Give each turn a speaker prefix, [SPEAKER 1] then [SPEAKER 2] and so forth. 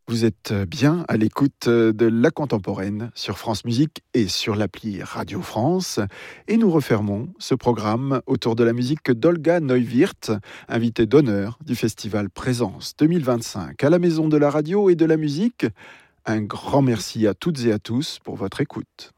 [SPEAKER 1] Vous êtes bien à l'écoute de La Contemporaine sur France Musique et sur l'appli Radio France. Et nous refermons ce programme autour de la musique d'Olga Neuwirth, invitée d'honneur du Festival Présence 2025 à la Maison de la Radio et de la Musique. Un grand merci à toutes et à tous pour votre écoute.